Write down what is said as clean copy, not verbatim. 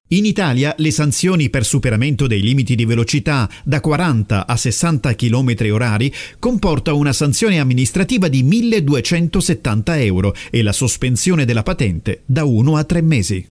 In Italia le sanzioni per superamento dei limiti di velocità da 40 a 60 km/h comporta una sanzione amministrativa di 1.270 euro e la sospensione della patente da 1 a 3 mesi.